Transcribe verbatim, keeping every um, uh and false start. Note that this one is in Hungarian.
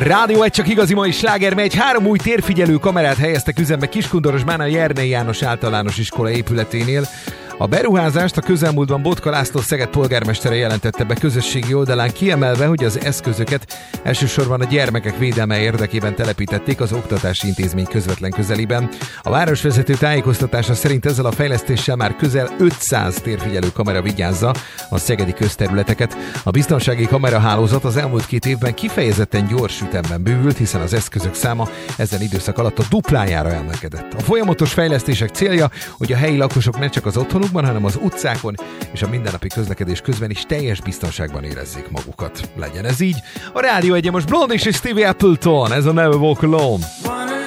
Rádió egy csak igazi mai sláger megy. Három új térfigyelő kamerát helyeztek üzembe Kiskundorosbán a Jernei János általános iskola épületénél. A beruházást a közelmúltban Botka László Szeged polgármestere jelentette be közösségi oldalán, kiemelve, hogy az eszközöket elsősorban a gyermekek védelme érdekében telepítették az oktatási intézmény közvetlen közelében. A városvezető tájékoztatása szerint ezzel a fejlesztéssel már közel ötszáz térfigyelő kamera vigyázza a szegedi közterületeket. A biztonsági kamerahálózat az elmúlt két évben kifejezetten gyors ütemben bővült, hiszen az eszközök száma ezen időszak alatt a duplájára emelkedett. A folyamatos fejlesztések célja, hogy a helyi lakosok ne csak az otthonukban, hanem az utcákon és a mindennapi közlekedés közben is teljes biztonságban érezzék magukat. Legyen ez így. A Rádió Egyen most Blonde és Stevie Appleton, ez a Never Walk Alone.